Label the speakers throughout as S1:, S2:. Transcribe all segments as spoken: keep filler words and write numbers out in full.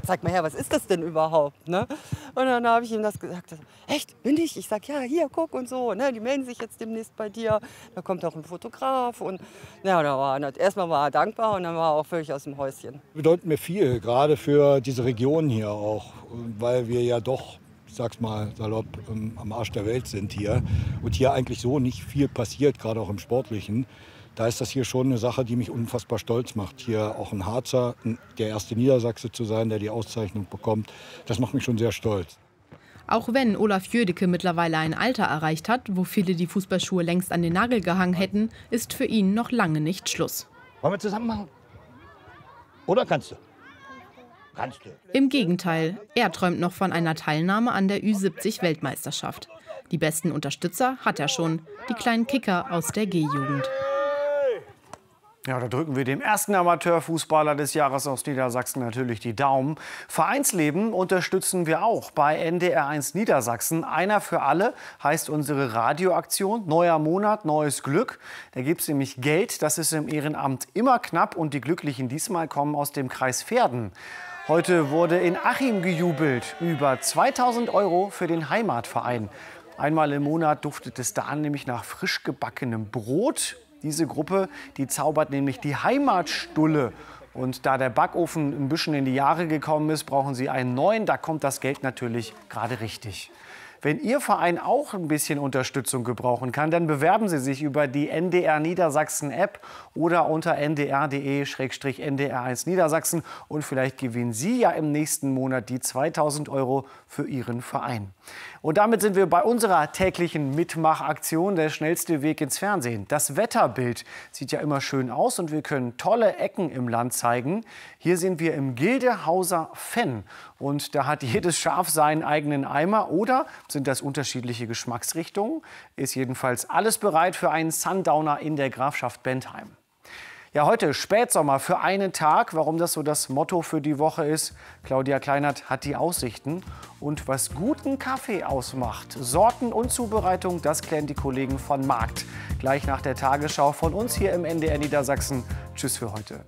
S1: zeig mal her, was ist das denn überhaupt? Ne? Und dann habe ich ihm das gesagt. Echt, bin ich? Ich sag, ja, hier, guck und so. Ne? Die melden sich jetzt demnächst bei dir. Da kommt auch ein Fotograf. Und ja, da war er, erstmal war er dankbar und dann war er auch völlig aus dem Häuschen.
S2: Bedeutet mir viel, gerade für diese Region hier auch, weil wir ja doch, ich sag's mal salopp, am Arsch der Welt sind hier und hier eigentlich so nicht viel passiert, gerade auch im Sportlichen. Da ist das hier schon eine Sache, die mich unfassbar stolz macht. Hier auch ein Harzer, der erste Niedersachse zu sein, der die Auszeichnung bekommt, das macht mich schon sehr stolz.
S3: Auch wenn Olaf Jödecke mittlerweile ein Alter erreicht hat, wo viele die Fußballschuhe längst an den Nagel gehangen hätten, ist für ihn noch lange nicht Schluss.
S4: Wollen wir zusammen machen? Oder kannst du? Kannst du.
S3: Im Gegenteil, er träumt noch von einer Teilnahme an der Ü siebzig Weltmeisterschaft. Die besten Unterstützer hat er schon, die kleinen Kicker aus der G-Jugend.
S5: Ja, da drücken wir dem ersten Amateurfußballer des Jahres aus Niedersachsen natürlich die Daumen. Vereinsleben unterstützen wir auch bei N D R eins Niedersachsen. Einer für alle heißt unsere Radioaktion. Neuer Monat, neues Glück. Da gibt es nämlich Geld. Das ist im Ehrenamt immer knapp. Und die Glücklichen diesmal kommen aus dem Kreis Verden. Heute wurde in Achim gejubelt. Über zweitausend Euro für den Heimatverein. Einmal im Monat duftet es da nämlich nach frisch gebackenem Brot. Diese Gruppe, die zaubert nämlich die Heimatstulle. Und da der Backofen ein bisschen in die Jahre gekommen ist, brauchen sie einen neuen. Da kommt das Geld natürlich gerade richtig. Wenn Ihr Verein auch ein bisschen Unterstützung gebrauchen kann, dann bewerben Sie sich über die N D R Niedersachsen App oder unter n d r punkt d e slash n d r eins Niedersachsen. Und vielleicht gewinnen Sie ja im nächsten Monat die zweitausend Euro für Ihren Verein. Und damit sind wir bei unserer täglichen Mitmachaktion, der schnellste Weg ins Fernsehen. Das Wetterbild sieht ja immer schön aus und wir können tolle Ecken im Land zeigen. Hier sind wir im Gildehauser Fenn und da hat jedes Schaf seinen eigenen Eimer oder sind das unterschiedliche Geschmacksrichtungen? Ist jedenfalls alles bereit für einen Sundowner in der Grafschaft Bentheim. Ja, heute Spätsommer für einen Tag. Warum das so das Motto für die Woche ist, Claudia Kleinert hat die Aussichten. Und was guten Kaffee ausmacht, Sorten und Zubereitung, das klären die Kollegen von Markt. Gleich nach der Tagesschau von uns hier im N D R Niedersachsen. Tschüss für heute.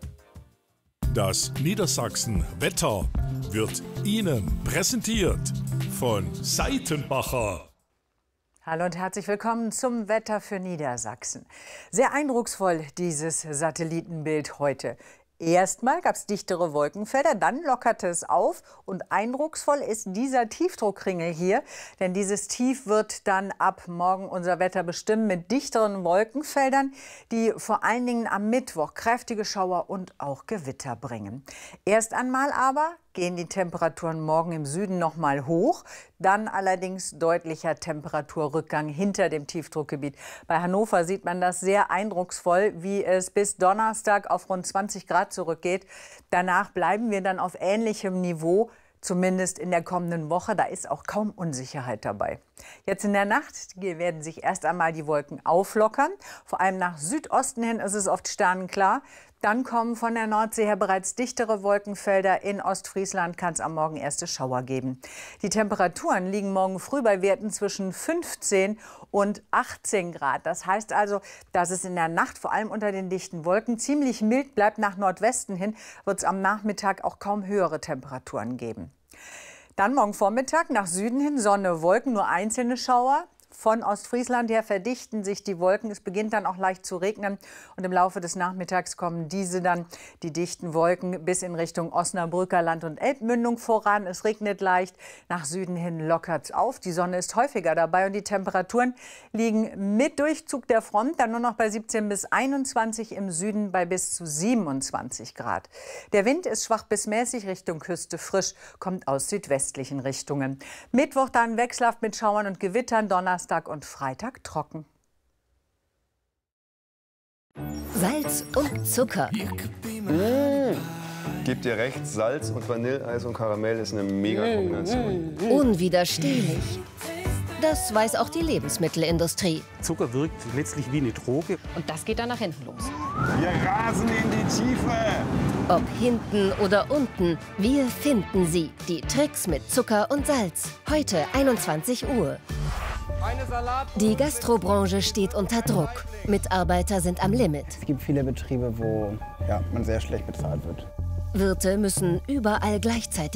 S6: Das Niedersachsen Wetter wird Ihnen präsentiert von Seitenbacher.
S7: Hallo und herzlich willkommen zum Wetter für Niedersachsen. Sehr eindrucksvoll dieses Satellitenbild heute. Erstmal gab es dichtere Wolkenfelder, dann lockerte es auf und eindrucksvoll ist dieser Tiefdruckringel hier, denn dieses Tief wird dann ab morgen unser Wetter bestimmen mit dichteren Wolkenfeldern, die vor allen Dingen am Mittwoch kräftige Schauer und auch Gewitter bringen. Erst einmal aber gehen die Temperaturen morgen im Süden noch mal hoch, dann allerdings deutlicher Temperaturrückgang hinter dem Tiefdruckgebiet. Bei Hannover sieht man das sehr eindrucksvoll, wie es bis Donnerstag auf rund zwanzig Grad zurückgeht. Danach bleiben wir dann auf ähnlichem Niveau, zumindest in der kommenden Woche. Da ist auch kaum Unsicherheit dabei. Jetzt in der Nacht werden sich erst einmal die Wolken auflockern. Vor allem nach Südosten hin ist es oft sternenklar. Dann kommen von der Nordsee her bereits dichtere Wolkenfelder. In Ostfriesland kann es am Morgen erste Schauer geben. Die Temperaturen liegen morgen früh bei Werten zwischen fünfzehn und achtzehn Grad. Das heißt also, dass es in der Nacht vor allem unter den dichten Wolken ziemlich mild bleibt. Nach Nordwesten hin wird es am Nachmittag auch kaum höhere Temperaturen geben. Dann morgen Vormittag nach Süden hin Sonne, Wolken, nur einzelne Schauer. Von Ostfriesland her verdichten sich die Wolken. Es beginnt dann auch leicht zu regnen. Und im Laufe des Nachmittags kommen diese dann, die dichten Wolken, bis in Richtung Osnabrücker Land und Elbmündung voran. Es regnet leicht. Nach Süden hin lockert es auf. Die Sonne ist häufiger dabei. Und die Temperaturen liegen mit Durchzug der Front dann nur noch bei siebzehn bis einundzwanzig, im Süden bei bis zu siebenundzwanzig Grad. Der Wind ist schwach bis mäßig Richtung Küste, frisch, kommt aus südwestlichen Richtungen. Mittwoch dann wechselhaft mit Schauern und Gewittern. Donnerstag und Freitag trocken.
S8: Salz und Zucker.
S9: Mmh. Gebt ihr recht, Salz und Vanilleeis und Karamell ist eine mega Kombination.
S8: Unwiderstehlich. Das weiß auch die Lebensmittelindustrie.
S10: Zucker wirkt letztlich wie eine Droge.
S11: Und das geht dann nach hinten los.
S9: Wir rasen in die Tiefe.
S8: Ob hinten oder unten, wir finden sie. Die Tricks mit Zucker und Salz. Heute einundzwanzig Uhr. Die Gastrobranche steht unter Druck. Mitarbeiter sind am Limit.
S12: Es gibt viele Betriebe, wo ja, man sehr schlecht bezahlt wird.
S8: Wirte müssen überall gleichzeitig